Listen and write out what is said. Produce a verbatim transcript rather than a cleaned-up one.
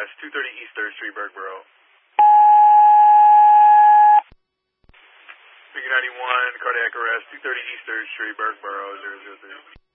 arrest, two thirty East third Street, Bergboro. Figure ninety-one, cardiac arrest, two thirty East third Street, Bergboro, zero zero three.